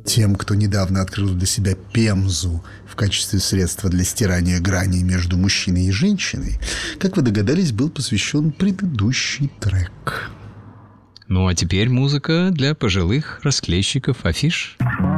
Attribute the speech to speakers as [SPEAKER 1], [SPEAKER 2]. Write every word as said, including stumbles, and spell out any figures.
[SPEAKER 1] Тем, кто недавно открыл для себя пемзу в качестве средства для стирания граней между мужчиной и женщиной, как вы догадались, был посвящен предыдущий трек.
[SPEAKER 2] Ну а теперь музыка для пожилых расклейщиков афиш.